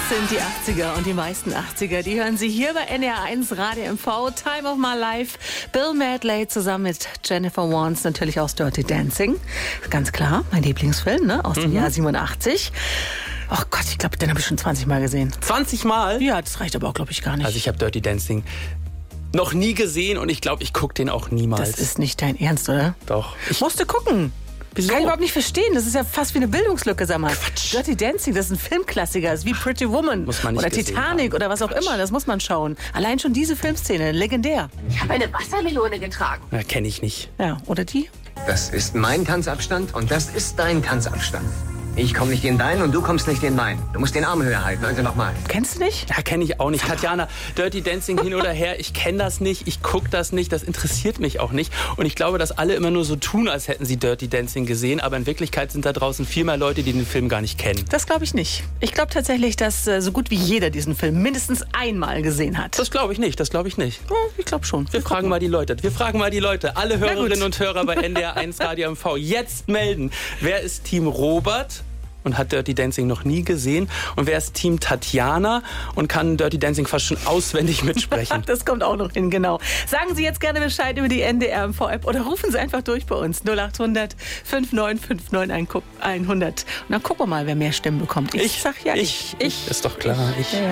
Sind die 80er und die meisten 80er, die hören Sie hier bei NDR1 Radio MV, Time of My Life. Bill Medley zusammen mit Jennifer Warnes, natürlich aus Dirty Dancing. Ganz klar, mein Lieblingsfilm, ne? Aus dem Jahr 87. Oh Gott, ich glaube, den habe ich schon 20 Mal gesehen. 20 Mal? Ja, das reicht aber auch, glaube ich, gar nicht. Also ich habe Dirty Dancing noch nie gesehen und ich glaube, ich gucke den auch niemals. Das ist nicht dein Ernst, oder? Doch. Ich musste gucken. Wieso? Kann ich überhaupt nicht verstehen. Das ist ja fast wie eine Bildungslücke, sag mal. Quatsch. Dirty Dancing, das ist ein Filmklassiker. Das ist wie Pretty Woman Muss man nicht oder gesehen Titanic haben. oder was auch immer. Das muss man schauen. Allein schon diese Filmszene, legendär. Ich habe eine Wassermelone getragen. Na, kenne ich nicht. Ja, oder die? Das ist mein Tanzabstand und das ist dein Tanzabstand. Ich komme nicht in deinen und du kommst nicht in meinen. Du musst den Arm höher halten, also nochmal. Kennst du nicht? Ja, kenne ich auch nicht. Tatjana, Dirty Dancing hin oder her, ich kenne das nicht, ich gucke das nicht, das interessiert mich auch nicht. Und ich glaube, dass alle immer nur so tun, als hätten sie Dirty Dancing gesehen, aber in Wirklichkeit sind da draußen viel mehr Leute, die den Film gar nicht kennen. Das glaube ich nicht. Ich glaube tatsächlich, dass so gut wie jeder diesen Film mindestens einmal gesehen hat. Das glaube ich nicht, das glaube ich nicht. Ja, ich glaube schon. Wir fragen mal die Leute. Alle Hörerinnen und Hörer bei NDR1 Radio MV jetzt melden. Wer ist Team Robert und hat Dirty Dancing noch nie gesehen? Und wer ist Team Tatjana und kann Dirty Dancing fast schon auswendig mitsprechen? Das kommt auch noch hin, genau. Sagen Sie jetzt gerne Bescheid über die NDR MV-App oder rufen Sie einfach durch bei uns. 0800 5959 100. Und dann gucken wir mal, wer mehr Stimmen bekommt. Ich sag ja, ich. Ist doch klar, ich. Ja.